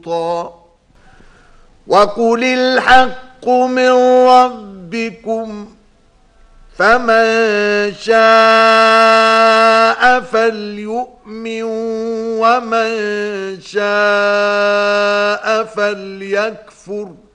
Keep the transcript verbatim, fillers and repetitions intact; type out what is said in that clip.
لوطا وقل الحق من ربكم فمن شاء فليؤمن ومن شاء فليكفر